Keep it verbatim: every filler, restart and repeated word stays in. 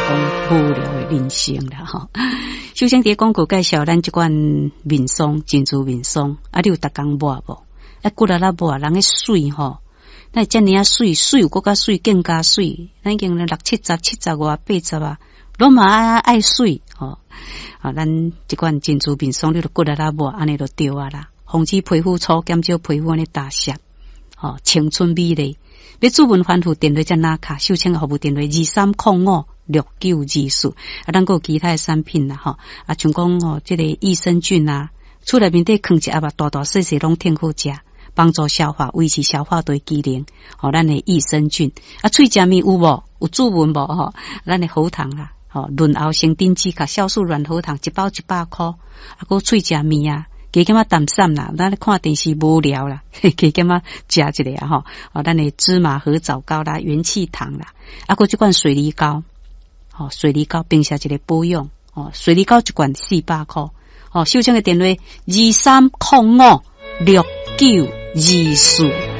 讲无聊的人生啦吼。首先伫广告介绍咱即款面霜，珍珠面霜，啊，你有逐工抹无？啊，骨力啦抹，人个水吼，那遮尔啊水，水有搁较水，更加水，咱已经六七十、七十外、八十啊，拢嘛爱爱水吼。啊，咱即款珍珠面霜，你著骨力啦抹，安尼就对啊啦，防止皮肤粗，减少皮肤安尼打湿，吼，青春美丽。要主文反复电话才拿卡，秀清的服务电话二三零五六九二四。啊，咱有其他的产品啦，吼，啊，像讲哦，这个益生菌啊，厝内面底放一盒啊，大大细细拢挺好食，帮助消化，维持消化对机能。吼，咱的益生菌啊，喙食面有无？有主文无？吼，咱的喉糖啦，吼，润喉生丁脂卡酵素软喉糖一包一百块，啊，个喙食面啊。加减啊淡散啦，咱看电视无聊啦，加减啊食一个啊吼，哦，咱的芝麻和枣糕啦、元气糖啦，啊，个即款水梨膏，哦，水梨膏并且一个保养，哦，水梨膏一罐四百块，哦，秀清的电话二三零五六九二四。